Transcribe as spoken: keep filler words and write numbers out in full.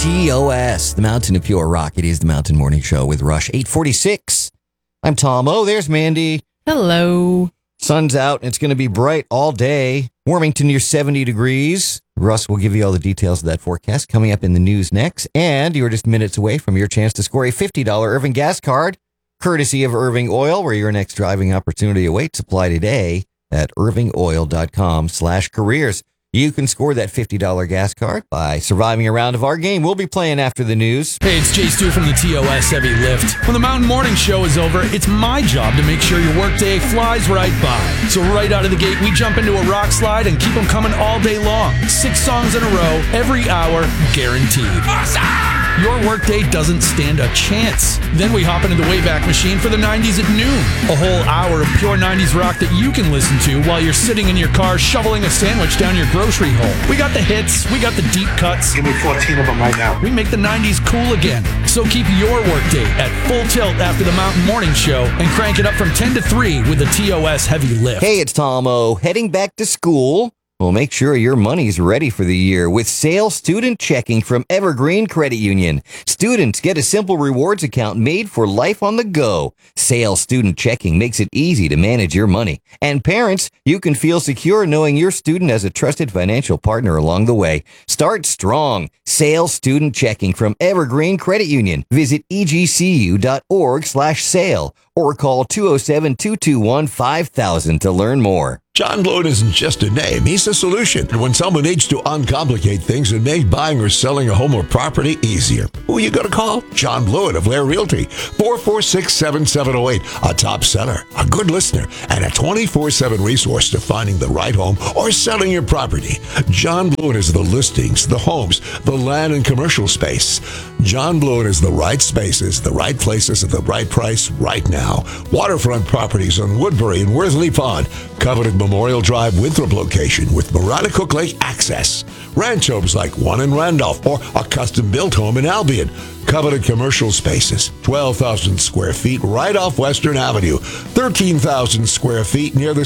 T O S, the Mountain of Pure Rock. It is the Mountain Morning Show with Rush eight forty-six. I'm Tom. Oh, there's Mandy. Hello. Sun's out and it's going to be bright all day. Warming to near seventy degrees. Russ will give you all the details of that forecast coming up in the news next. And you're just minutes away from your chance to score a fifty dollars Irving gas card, courtesy of Irving Oil, where your next driving opportunity awaits. Apply today at irvingoil.com slash careers. You can score that fifty dollars gas card by surviving a round of our game. We'll be playing after the news. Hey, it's Jay Stu from the T O S Heavy Lift. When the Mountain Morning Show is over, it's my job to make sure your workday flies right by. So right out of the gate, we jump into a rock slide and keep them coming all day long. Six songs in a row, every hour, guaranteed. Awesome! Your workday doesn't stand a chance. Then we hop into the Wayback Machine for the nineties at noon. A whole hour of pure nineties rock that you can listen to while you're sitting in your car shoveling a sandwich down your grocery hole. We got the hits, we got the deep cuts. Give me fourteen of them right now. We make the nineties cool again. So keep your workday at full tilt after the Mountain Morning Show and crank it up from ten to three with the T O S Heavy Lift. Hey, it's Tom O. Heading back to school? Well, make sure your money's ready for the year with Sale Student Checking from Evergreen Credit Union. Students get a simple rewards account made for life on the go. Sale Student Checking makes it easy to manage your money. And parents, you can feel secure knowing your student has a trusted financial partner along the way. Start strong. Sale Student Checking from Evergreen Credit Union. Visit egcu.org slash sale or call two oh seven, two two one, five thousand to learn more. John Blewett isn't just a name, he's a solution. And when someone needs to uncomplicate things and make buying or selling a home or property easier, who are you going to call? John Blewett of Lair Realty, four four six, seven seven oh eight, a top seller, a good listener, and a twenty-four seven resource to finding the right home or selling your property. John Blewett is the listings, the homes, the land and commercial space. John Blewett is the right spaces, the right places at the right price right now. Waterfront properties on Woodbury and Worthley Pond, coveted Memorial Drive Winthrop location with Marana Cook Lake access. Ranch homes like one in Randolph or a custom-built home in Albion. Coveted commercial spaces, twelve thousand square feet right off Western Avenue, thirteen thousand square feet near the